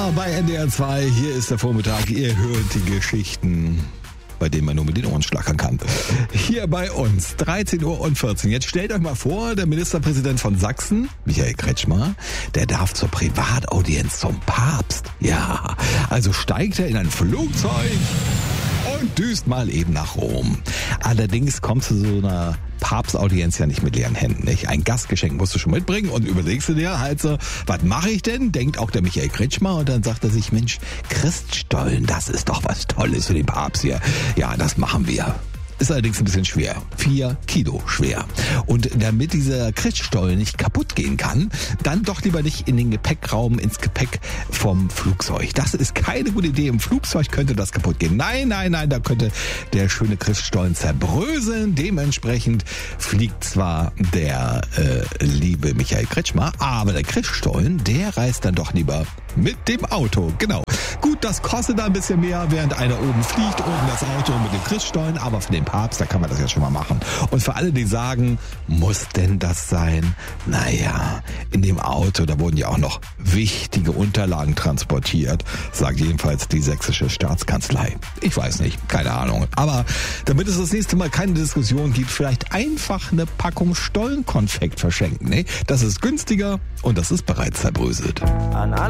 Männer bei NDR 2. Hier ist der Vormittag. Ihr hört die Geschichten, bei denen man nur mit den Ohren schlackern kann. Hier bei uns, 13:14 Uhr. Jetzt stellt euch mal vor, der Ministerpräsident von Sachsen, Michael Kretschmer, der darf zur Privataudienz zum Papst. Ja, also steigt er in ein Flugzeug und düst mal eben nach Rom. Allerdings kommt zu so einer Papstaudienz ja nicht mit leeren Händen, nicht? Ein Gastgeschenk musst du schon mitbringen und überlegst du dir halt so, was mache ich denn? Denkt auch der Michael Kretschmer und dann sagt er sich, Mensch, Christstollen, das ist doch was Tolles für den Papst hier. Ja, das machen wir. Ist allerdings ein bisschen schwer. 4 Kilo schwer. Und damit dieser Christstollen nicht kaputt gehen kann, dann doch lieber nicht in den Gepäckraum, ins Gepäck vom Flugzeug. Das ist keine gute Idee. Im Flugzeug könnte das kaputt gehen. Nein, da könnte der schöne Christstollen zerbröseln. Dementsprechend fliegt zwar der liebe Michael Kretschmer, aber der Christstollen, der reist dann doch lieber mit dem Auto. Genau. Gut, das kostet ein bisschen mehr, während einer oben fliegt, oben das Auto mit dem Christstollen, aber für den Papst, da kann man das ja schon mal machen. Und für alle, die sagen, muss denn das sein? Naja, in dem Auto, da wurden ja auch noch wichtige Unterlagen transportiert, sagt jedenfalls die sächsische Staatskanzlei. Ich weiß nicht, keine Ahnung. Aber damit es das nächste Mal keine Diskussion gibt, vielleicht einfach eine Packung Stollenkonfekt verschenken. Ne? Das ist günstiger und das ist bereits zerbröselt. An alle